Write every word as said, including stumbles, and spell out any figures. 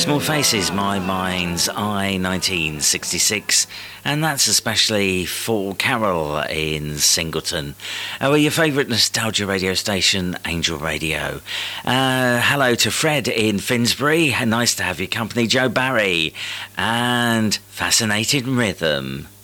Small Faces, My Mind's Eye, nineteen sixty-six, and that's especially for Carol in Singleton. Oh, your favourite nostalgia radio station, Angel Radio. Uh, hello to Fred in Finsbury, nice to have your company, Joe Barry, and Fascinating Rhythm.